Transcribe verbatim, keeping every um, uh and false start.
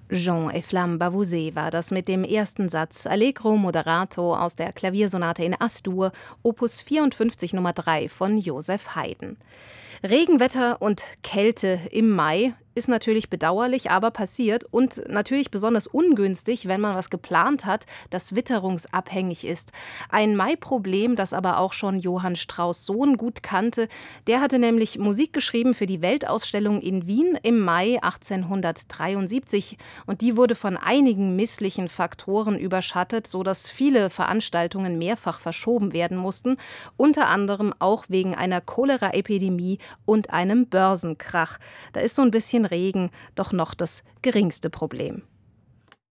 Jean et Flamme Bavousé war das mit dem ersten Satz Allegro moderato aus der Klaviersonate in As-Dur, Opus vierundfünfzig Nummer drei von Joseph Haydn. Regenwetter und Kälte im Mai ist natürlich bedauerlich, aber passiert und natürlich besonders ungünstig, wenn man was geplant hat, das witterungsabhängig ist. Ein Mai-Problem, das aber auch schon Johann Strauss Sohn gut kannte. Der hatte nämlich Musik geschrieben für die Weltausstellung in Wien im Mai achtzehnhundertdreiundsiebzig und die wurde von einigen misslichen Faktoren überschattet, sodass viele Veranstaltungen mehrfach verschoben werden mussten, unter anderem auch wegen einer Cholera-Epidemie und einem Börsenkrach. Da ist so ein bisschen Regen doch noch das geringste Problem.